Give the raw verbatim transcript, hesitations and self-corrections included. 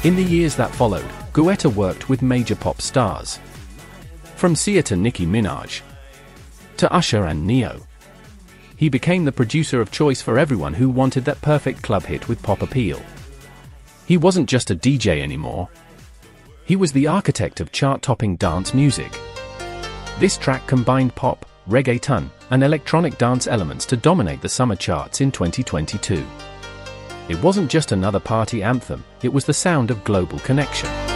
In the years that followed, Guetta worked with major pop stars. From Sia to Nicki Minaj, to Usher and Neo. He became the producer of choice for everyone who wanted that perfect club hit with pop appeal. He wasn't just a D J anymore. He was the architect of chart-topping dance music. This track combined pop, reggaeton, and electronic dance elements to dominate the summer charts in twenty twenty-two. It wasn't just another party anthem, it was the sound of global connection.